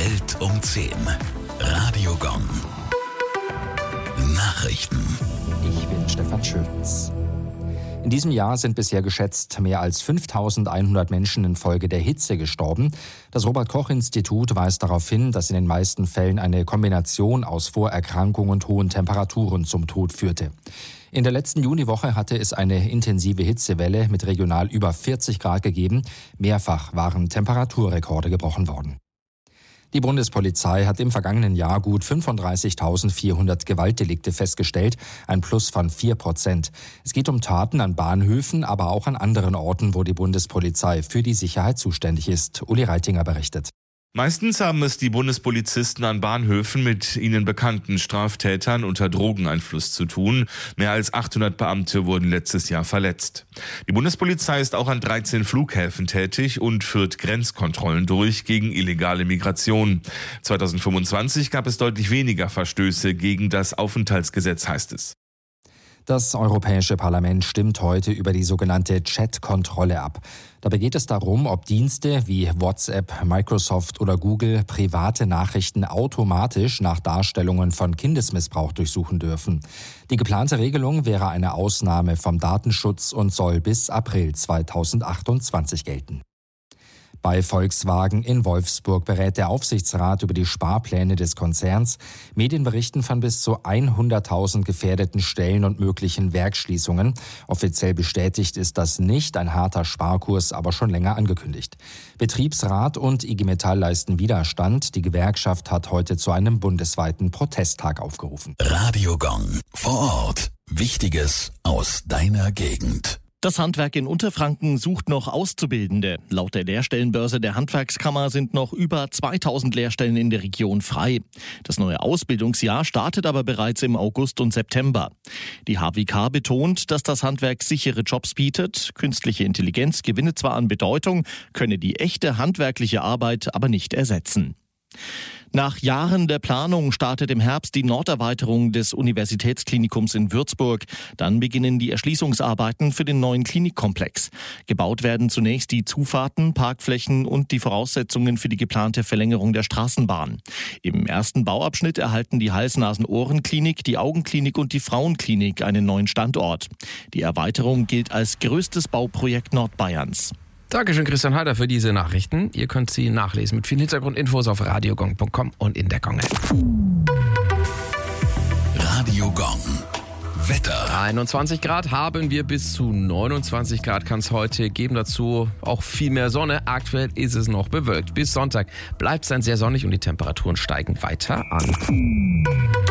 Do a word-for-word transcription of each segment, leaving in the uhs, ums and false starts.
Welt um zehn. Radio Gong. Nachrichten. Ich bin Stefan Schütz. In diesem Jahr sind bisher geschätzt mehr als fünftausendeinhundert Menschen infolge der Hitze gestorben. Das Robert-Koch-Institut weist darauf hin, dass in den meisten Fällen eine Kombination aus Vorerkrankung und hohen Temperaturen zum Tod führte. In der letzten Juniwoche hatte es eine intensive Hitzewelle mit regional über vierzig Grad gegeben. Mehrfach waren Temperaturrekorde gebrochen worden. Die Bundespolizei hat im vergangenen Jahr gut fünfunddreißigtausendvierhundert Gewaltdelikte festgestellt, ein Plus von vier Prozent. Es geht um Taten an Bahnhöfen, aber auch an anderen Orten, wo die Bundespolizei für die Sicherheit zuständig ist. Uli Reitinger berichtet. Meistens haben es die Bundespolizisten an Bahnhöfen mit ihnen bekannten Straftätern unter Drogeneinfluss zu tun. Mehr als achthundert Beamte wurden letztes Jahr verletzt. Die Bundespolizei ist auch an dreizehn Flughäfen tätig und führt Grenzkontrollen durch gegen illegale Migration. zweitausendfünfundzwanzig gab es deutlich weniger Verstöße gegen das Aufenthaltsgesetz, heißt es. Das Europäische Parlament stimmt heute über die sogenannte Chat-Kontrolle ab. Dabei geht es darum, ob Dienste wie WhatsApp, Microsoft oder Google private Nachrichten automatisch nach Darstellungen von Kindesmissbrauch durchsuchen dürfen. Die geplante Regelung wäre eine Ausnahme vom Datenschutz und soll bis April zweitausendachtundzwanzig gelten. Bei Volkswagen in Wolfsburg berät der Aufsichtsrat über die Sparpläne des Konzerns. Medien berichten von bis zu hunderttausend gefährdeten Stellen und möglichen Werksschließungen. Offiziell bestätigt ist das nicht, ein harter Sparkurs aber schon länger angekündigt. Betriebsrat und I G Metall leisten Widerstand. Die Gewerkschaft hat heute zu einem bundesweiten Protesttag aufgerufen. Radio Gong. Vor Ort. Wichtiges aus deiner Gegend. Das Handwerk in Unterfranken sucht noch Auszubildende. Laut der Lehrstellenbörse der Handwerkskammer sind noch über zweitausend Lehrstellen in der Region frei. Das neue Ausbildungsjahr startet aber bereits im August und September. Die H W K betont, dass das Handwerk sichere Jobs bietet. Künstliche Intelligenz gewinne zwar an Bedeutung, könne die echte handwerkliche Arbeit aber nicht ersetzen. Nach Jahren der Planung startet im Herbst die Norderweiterung des Universitätsklinikums in Würzburg. Dann beginnen die Erschließungsarbeiten für den neuen Klinikkomplex. Gebaut werden zunächst die Zufahrten, Parkflächen und die Voraussetzungen für die geplante Verlängerung der Straßenbahn. Im ersten Bauabschnitt erhalten die Hals-Nasen-Ohren-Klinik, die Augenklinik und die Frauenklinik einen neuen Standort. Die Erweiterung gilt als größtes Bauprojekt Nordbayerns. Dankeschön, Christian Heider, für diese Nachrichten. Ihr könnt sie nachlesen mit vielen Hintergrundinfos auf radiogong punkt com und in der Gong-App. Radio Gong. Wetter. einundzwanzig Grad haben wir, bis zu neunundzwanzig Grad kann es heute geben. Dazu auch viel mehr Sonne. Aktuell ist es noch bewölkt. Bis Sonntag bleibt es dann sehr sonnig und die Temperaturen steigen weiter an.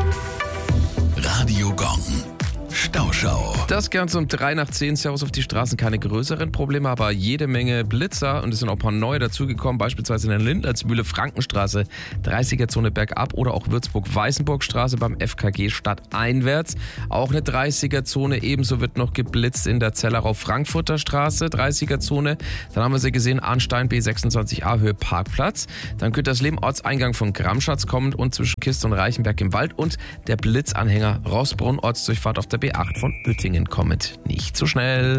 Radio Gong. Stauschau. Das Ganze um drei nach zehn. Servus auf die Straßen. Keine größeren Probleme, aber jede Menge Blitzer. Und es sind auch ein paar neue dazugekommen. Beispielsweise in der Lindlersmühle, Frankenstraße, dreißiger-Zone bergab oder auch Würzburg-Weißenburg-Straße beim F K G stadteinwärts. Auch eine dreißiger-Zone. Ebenso wird noch geblitzt in der Zellerau-Frankfurter Straße, dreißiger-Zone. Dann haben wir sie gesehen, Arnstein B sechsundzwanzig A Höhe Parkplatz. Dann könnte das Leben Ortseingang von Gramschatz kommend und zwischen Kiste und Reichenberg im Wald und der Blitzanhänger Rossbrunn, Ortsdurchfahrt auf der B acht von Oettingen kommend. Nicht so schnell.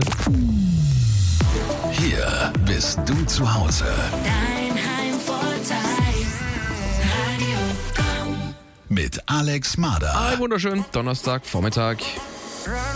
Hier bist du zu Hause. Dein Heimvorteil. Radio Gong. Mit Alex Mader. Ein wunderschönen Donnerstag Vormittag.